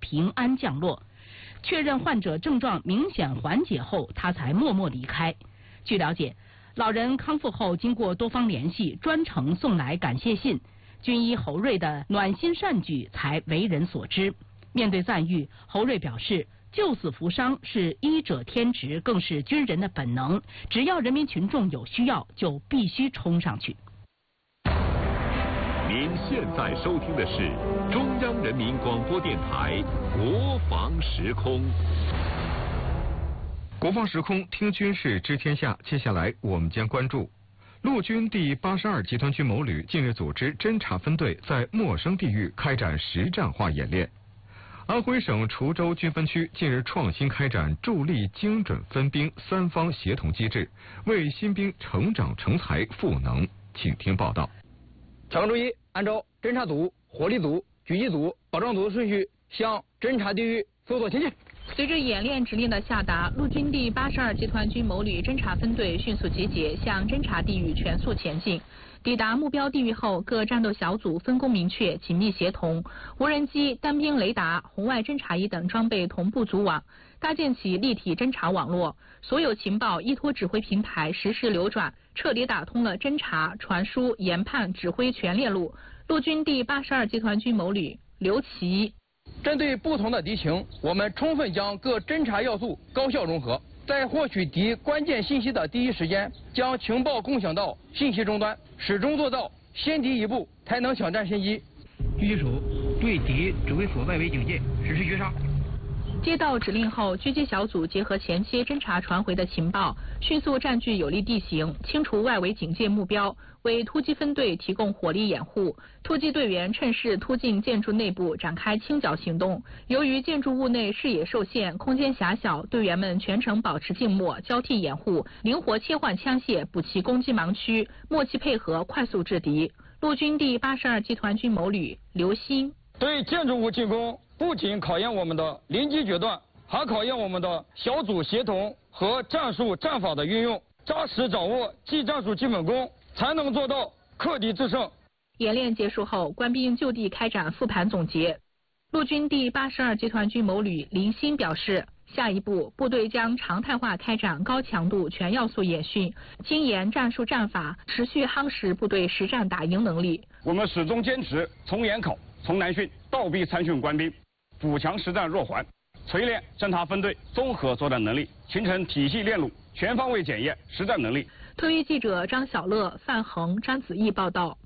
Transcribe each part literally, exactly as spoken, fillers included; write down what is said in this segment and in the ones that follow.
平安降落。确认患者症状明显缓解后，他才默默离开。据了解，老人康复后经过多方联系，专程送来感谢信。军医侯瑞的暖心善举才为人所知。面对赞誉，侯瑞表示，救死扶伤是医者天职，更是军人的本能。只要人民群众有需要，就必须冲上去。 您现在收听的是中央人民广播电台国防时空。 国防时空听军事知天下，接下来我们将关注陆军第八十二集团军某旅近日组织侦察分队在陌生地域开展实战化演练。安徽省滁州军分区近日创新开展助力精准分兵三方协同机制，为新兵成长成才赋能。请听报道。 长周一按照侦察组、火力组、狙击组、保障组的顺序向侦察地域搜索前进。 随着演练指令的下达，陆军第八十二集团军某旅侦察分队迅速集结，向侦察地域全速前进。抵达目标地域后，各战斗小组分工明确、紧密协同，无人机、单兵雷达、红外侦察仪等装备同步组网，搭建起立体侦察网络。所有情报依托指挥平台实时流转，彻底打通了侦察、传输、研判、指挥全链路。陆军第八十二集团军某旅刘琦。 针对不同的敌情，我们充分将各侦察要素高效融合，在获取敌关键信息的第一时间，将情报共享到信息终端，始终做到先敌一步才能抢占先机。 狙击手对敌指挥所外围警戒，实施绝杀。 接到指令后，狙击小组结合前期侦察传回的情报，迅速占据有利地形，清除外围警戒目标，为突击分队提供火力掩护。突击队员趁势突进建筑内部，展开清剿行动。由于建筑物内视野受限，空间狭小，队员们全程保持静默，交替掩护，灵活切换枪械，补齐攻击盲区，默契配合，快速制敌。陆军第八十二集团军某旅刘鑫。 对建筑物进攻不仅考验我们的临机决断，还考验我们的小组协同和战术战法的运用，扎实掌握技战术基本功，才能做到克敌制胜。 演练结束后，官兵就地开展复盘总结。陆军第八十二集团军某旅林鑫表示，下一步部队将常态化开展高强度全要素演训，精研战术战法，持续夯实部队实战打赢能力。 我们始终坚持从严考、从难训，倒逼参训官兵，补强实战弱环，锤炼侦察分队综合作战能力，形成体系链路，全方位检验实战能力。 特约记者张小乐、范恒、张子毅报道。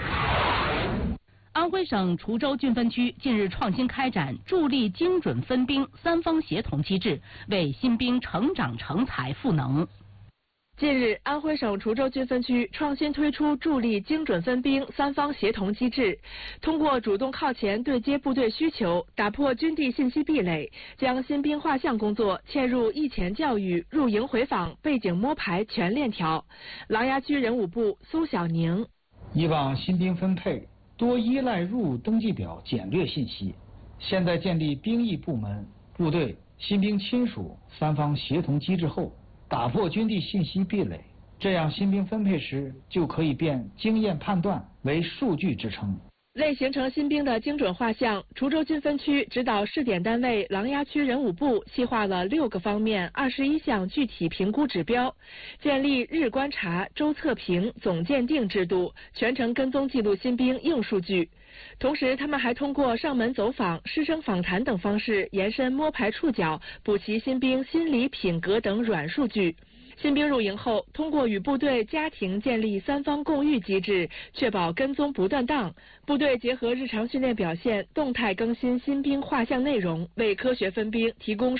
安徽省滁州军分区近日创新开展助力精准分兵三方协同机制，为新兵成长成才赋能。 近日，安徽省滁州军分区创新推出助力精准分兵三方协同机制，通过主动靠前对接部队需求，打破军地信息壁垒，将新兵画像工作嵌入役前教育、入营回访、背景摸排全链条。琅琊区人武部苏小宁。 以往新兵分配多依赖入伍登记表简略信息，现在建立兵役部门、部队、新兵亲属三方协同机制后，打破军地信息壁垒，这样新兵分配时就可以变经验判断为数据支撑。 为形成新兵的精准画像，滁州军分区指导试点单位琅琊区人武部细化了六个方面、二十一项具体评估指标，建立日观察、周测评、总鉴定制度，全程跟踪记录新兵硬数据。同时，他们还通过上门走访、师生访谈等方式，延伸摸排触角，补齐新兵心理、品格等软数据。新兵入营后，通过与部队、家庭建立三方共育机制，确保跟踪不断档。部队结合日常训练表现，动态更新新兵画像内容，为科学分兵提供